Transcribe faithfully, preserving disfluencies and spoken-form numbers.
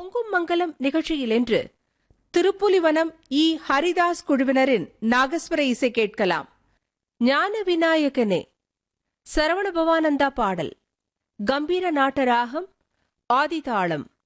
பொங்கும் மங்கலம் நிகழ்ச்சியில் இன்று திருப்புலிவனம் இ ஹரிதாஸ் குழுவினரின் நாகஸ்வர இசை கேட்கலாம். ஞான விநாயகனே சரவண பவானந்தா பாடல். கம்பீர நாட்ட ராகம் ஆதிதாளம்.